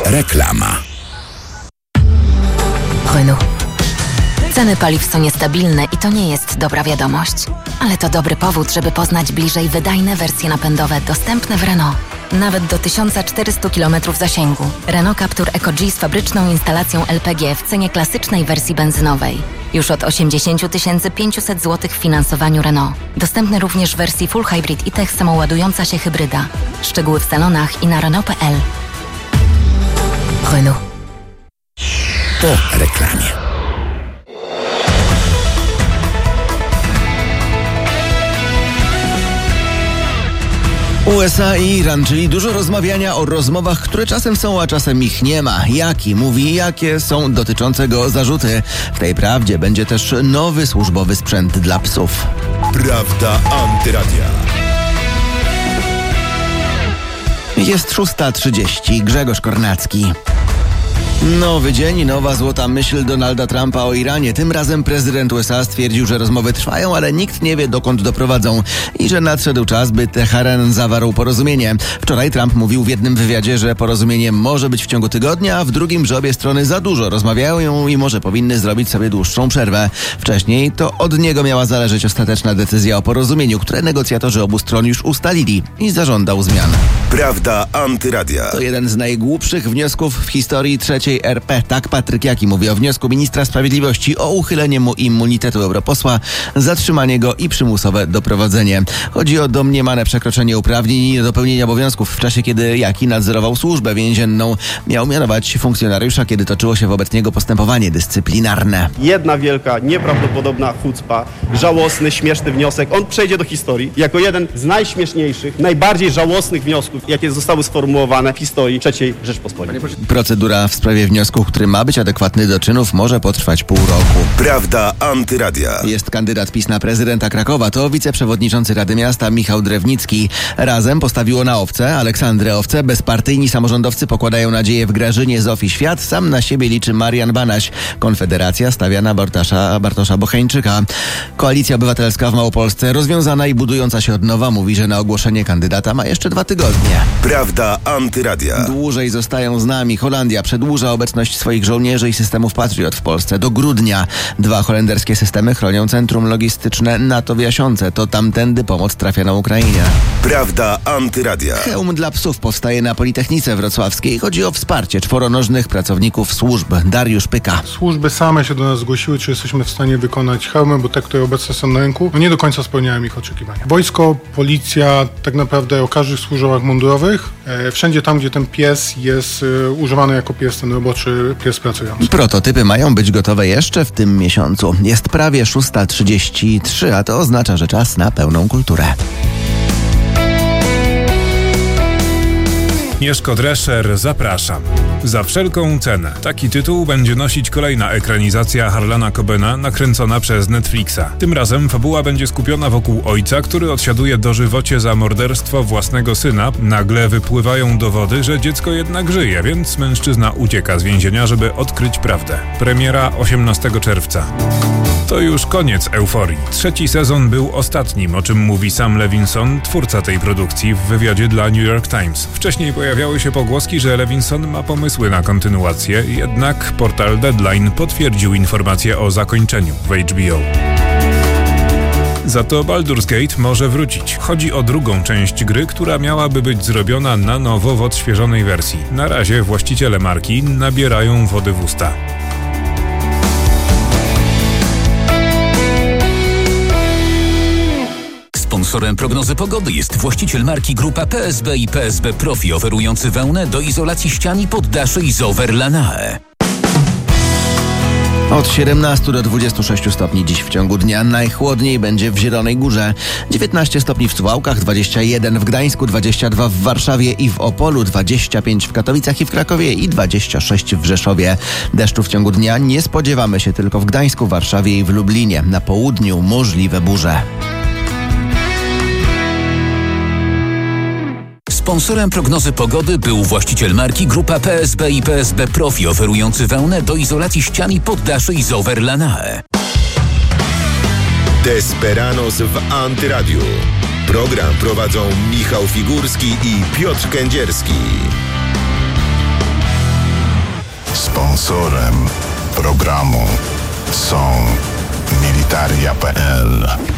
Reklama. Renault. Ceny paliw są niestabilne i to nie jest dobra wiadomość. Ale to dobry powód, żeby poznać bliżej wydajne wersje napędowe dostępne w Renault. Nawet do 1400 km zasięgu. Renault Captur Eco-G z fabryczną instalacją LPG w cenie klasycznej wersji benzynowej. Już od 80 500 zł w finansowaniu Renault. Dostępny również w wersji Full Hybrid i Tech samoładująca się hybryda. Szczegóły w salonach i na Renault.pl. Renault. Po reklamie. USA i Iran, czyli dużo rozmawiania o rozmowach, które czasem są, a czasem ich nie ma. Jaki mówi, jakie są dotyczące go zarzuty. W tej prawdzie będzie też nowy służbowy sprzęt dla psów. Prawda Antyradia. Jest 6:30. Grzegorz Kornacki. Nowy dzień, nowa złota myśl Donalda Trumpa o Iranie. Tym razem prezydent USA stwierdził, że rozmowy trwają, ale nikt nie wie, dokąd doprowadzą i że nadszedł czas, by Teheran zawarł porozumienie. Wczoraj Trump mówił w jednym wywiadzie, że porozumienie może być w ciągu tygodnia, a w drugim, że obie strony za dużo rozmawiają i może powinny zrobić sobie dłuższą przerwę. Wcześniej to od niego miała zależeć ostateczna decyzja o porozumieniu, które negocjatorzy obu stron już ustalili, i zażądał zmian. Prawda Antyradia. To jeden z najgłupszych wniosków w historii III RP. Tak Patryk Jaki mówi o wniosku ministra sprawiedliwości o uchylenie mu immunitetu europosła, zatrzymanie go i przymusowe doprowadzenie. Chodzi o domniemane przekroczenie uprawnień i niedopełnienie obowiązków w czasie, kiedy Jaki nadzorował służbę więzienną. Miał mianować funkcjonariusza, kiedy toczyło się wobec niego postępowanie dyscyplinarne. Jedna wielka, nieprawdopodobna chucpa, żałosny, śmieszny wniosek. On przejdzie do historii jako jeden z najśmieszniejszych, najbardziej żałosnych wniosków, jakie zostały sformułowane w historii III Rzeczpospolitej. Procedura w sprawie wniosku, który ma być adekwatny do czynów, może potrwać pół roku. Prawda Antyradia. Jest kandydat PiS na prezydenta Krakowa. To wiceprzewodniczący Rady Miasta Michał Drewnicki. Razem postawiło na Owce, Aleksandrę Owce. Bezpartyjni samorządowcy pokładają nadzieję w Grażynie, Zofii Świat. Sam na siebie liczy Marian Banaś. Konfederacja stawia na Bartosza Bocheńczyka. Koalicja Obywatelska w Małopolsce, rozwiązana i budująca się od nowa, mówi, że na ogłoszenie kandydata ma jeszcze 2 tygodnie. Prawda Antyradia. Dłużej zostają z nami. Holandia przedłuża obecność swoich żołnierzy i systemów Patriot w Polsce do grudnia. 2 holenderskie systemy chronią centrum logistyczne NATO w Jasiące. To tamtędy pomoc trafia na Ukrainę. Prawda Antyradia. Hełm dla psów powstaje na Politechnice Wrocławskiej. Chodzi o wsparcie czworonożnych pracowników służb. Dariusz Pyka. Służby same się do nas zgłosiły, czy jesteśmy w stanie wykonać hełmy, bo te, które obecnie są na rynku, nie do końca spełniają ich oczekiwania. Wojsko, policja, tak naprawdę o każdych służbach mundurowych, wszędzie tam, gdzie ten pies jest używany jako pies ten roboczy, pies pracujący. Prototypy mają być gotowe jeszcze w tym miesiącu. Jest prawie 6:33, a to oznacza, że czas na pełną kulturę. Mieszko Drescher, zapraszam. Za wszelką cenę. Taki tytuł będzie nosić kolejna ekranizacja Harlana Cobena nakręcona przez Netflixa. Tym razem fabuła będzie skupiona wokół ojca, który odsiaduje dożywocie za morderstwo własnego syna. Nagle wypływają dowody, że dziecko jednak żyje, więc mężczyzna ucieka z więzienia, żeby odkryć prawdę. Premiera 18 czerwca. To już koniec euforii. 3. sezon był ostatnim, o czym mówi Sam Levinson, twórca tej produkcji, w wywiadzie dla New York Times. Wcześniej pojawiały się pogłoski, że Levinson ma pomysły na kontynuację, jednak portal Deadline potwierdził informację o zakończeniu w HBO. Za to Baldur's Gate może wrócić. Chodzi o drugą część gry, która miałaby być zrobiona na nowo w odświeżonej wersji. Na razie właściciele marki nabierają wody w usta. Sponsorem prognozy pogody jest właściciel marki Grupa PSB i PSB Profi, oferujący wełnę do izolacji ścian i poddaszy Isover Lanae. Od 17 do 26 stopni dziś w ciągu dnia. Najchłodniej będzie w Zielonej Górze. 19 stopni w Suwałkach, 21 w Gdańsku, 22 w Warszawie i w Opolu, 25 w Katowicach i w Krakowie i 26 w Rzeszowie. Deszczu w ciągu dnia nie spodziewamy się tylko w Gdańsku, Warszawie i w Lublinie. Na południu możliwe burze. Sponsorem prognozy pogody był właściciel marki Grupa PSB i PSB Profi, oferujący wełnę do izolacji ścian i poddaszy Isover Lanae. Desperanos w Antyradiu. Program prowadzą Michał Figurski i Piotr Kędzierski. Sponsorem programu są Militaria.pl.